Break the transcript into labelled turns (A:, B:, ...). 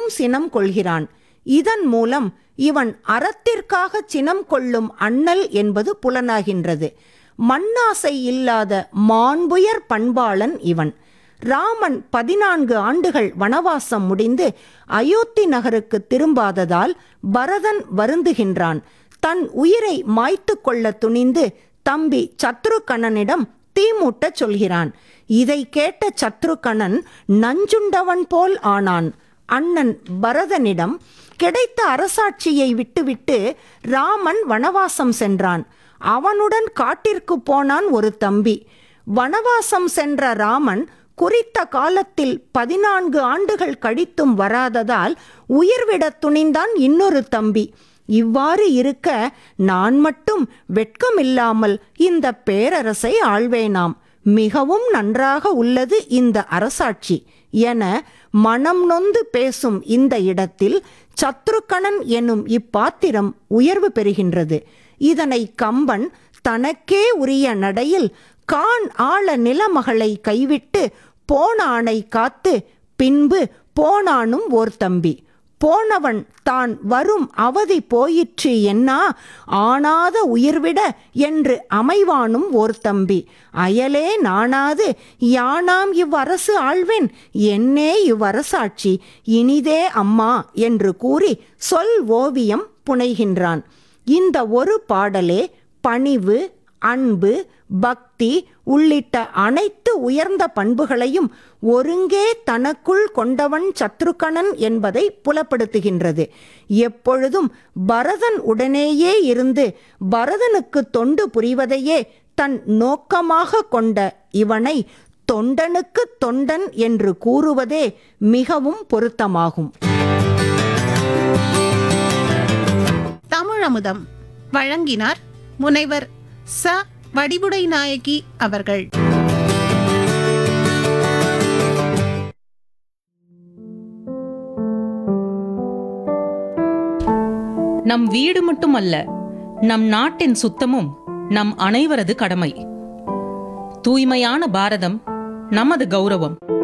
A: பெரிதும் சினம் கொள்கிறான். இதன் மூலம் இவன் அறத்திற்காக சினம் கொள்ளும் அண்ணல் என்பது புலனாகின்றது. மண்ணாசை இல்லாத மாண்புயர் பண்பாளன் இவன். ராமன் 14 ஆண்டுகள் வனவாசம் முடிந்து அயோத்தி நகருக்கு திரும்பாததால் பரதன் வருந்துகின்றான். தன் உயிரை மாய்த்து கொள்ள துணிந்து தம்பி சத்ருகணனிடம் தீமூட்டச் சொல்கிறான். இதை கேட்ட சத்ருகணன் நஞ்சுண்டவன் போல் ஆனான். அண்ணன் பரதனிடம் கிடைத்த அரசாட்சியை விட்டுவிட்டு ராமன் வனவாசம் சென்றான். அவனுடன் காட்டிற்கு போனான் ஒரு தம்பி. வனவாசம் சென்ற ராமன் குறித்த காலத்தில் 14 ஆண்டுகள் கழித்தும் வராததால் உயிர்விட துணிந்தான் இன்னொரு தம்பி. இவ்வாறு இருக்க நான் மட்டும் வெட்கமில்லாமல் இந்த பேரரசை ஆள்வேனாம். மிகவும் நன்றாக உள்ளது இந்த அரசாட்சி என மனம் நொந்து பேசும் இந்த இடத்தில் சத்ருகணன் எனும் இப்பாத்திரம் உயர்வு பெறுகின்றது. இதனை கம்பன் தனக்கே உரிய நடையில் கான் ஆள நிலமகளை கைவிட்டு போனானை காத்து பின்பு போனானும் ஓர் தம்பி. போனவன் தான் வரும் அவதி போயிற்று என்னா ஆனாத உயிர்விட என்று அமைவானும் ஓர் தம்பி. அயலே நானாது யானாம் இவ்வரசு ஆள்வேன் என்னே இவ்வரசாட்சி இனிதே அம்மா என்று கூறி சொல் ஓவியம் புனைகின்றான். இந்த ஒரு பாடலே பணிவு, அன்பு, பக்தி உள்ளிட்ட அனைத்து உயர்ந்த பண்புகளையும் ஒருங்கே தனக்குள் கொண்டவன் சத்ருகணன் என்பதை புலப்படுத்துகின்றது. எப்பொழுதும் பரதன் உடனேயே இருந்து பரதனுக்கு தொண்டு புரிவதையே தன் நோக்கமாக கொண்ட இவனை தொண்டனுக்கு தொண்டன் என்று கூறுவதே மிகவும் பொருத்தமாகும்.
B: தமிழமுதம் வழங்கினார் முனைவர் ச. வடிவுடை நாயகி அவர்கள்.
C: நம் வீடு மட்டுமல்ல, நம் நாட்டின் சுத்தமும் நம் அனைவரது கடமை. தூய்மையான பாரதம் நமது கௌரவம்.